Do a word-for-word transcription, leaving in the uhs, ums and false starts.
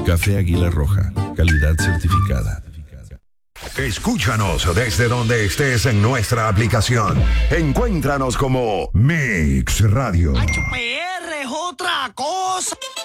Café Águila Roja, calidad certificada. Escúchanos desde donde estés en nuestra aplicación. Encuéntranos como Mix Radio. H P R es otra cosa.